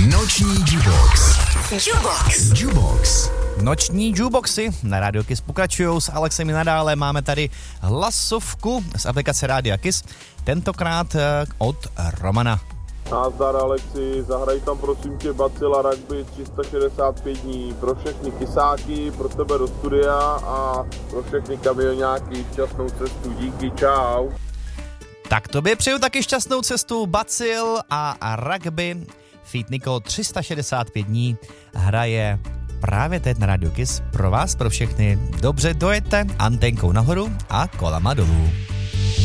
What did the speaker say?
Noční jukebox. Jukebox. Noční jukeboxy na Radio Kiss pokračujou s Alexem i nadále. Máme tady hlasovku z aplikace Radio Kiss, tentokrát od Romana. Nazdar Alexi, zahraj tam prosím tě Bacila Rugby 365 dní pro všechny kysáky, pro tebe do studia a pro všechny kamioňáky šťastnou cestu, díky, čau. Tak tobě přeju taky šťastnou cestu. Bacil a Rugby feat. Niko 365 dní hraje právě teď na Radio Kiss pro vás, pro všechny. Dobře dojete anténkou nahoru a kolama dolů.